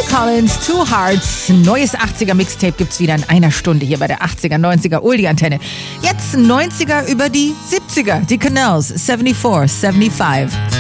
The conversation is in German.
Collins, Two Hearts. Neues 80er Mixtape gibt's wieder in einer Stunde hier bei der 80er, 90er Oldie-Antenne. Jetzt 90er über die 70er. Die Canals, 74, 75.